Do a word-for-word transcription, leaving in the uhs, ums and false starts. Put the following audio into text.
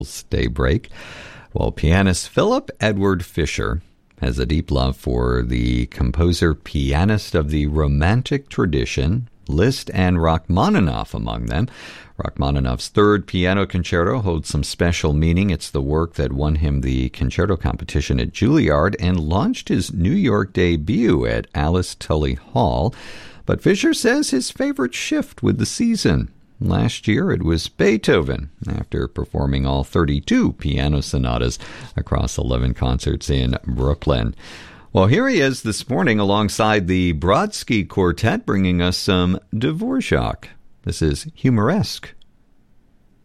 Daybreak. Well, pianist Philip Edward Fischer has a deep love for the composer pianist of the Romantic tradition, Liszt and Rachmaninoff among them. Rachmaninoff's third piano concerto holds some special meaning. It's the work that won him the concerto competition at Juilliard and launched his New York debut at Alice Tully Hall. But Fischer says his favorite shift with the season. Last year, it was Beethoven, after performing all thirty-two piano sonatas across eleven concerts in Brooklyn. Well, here he is this morning alongside the Brodsky Quartet, bringing us some Dvorak. This is Humoresque.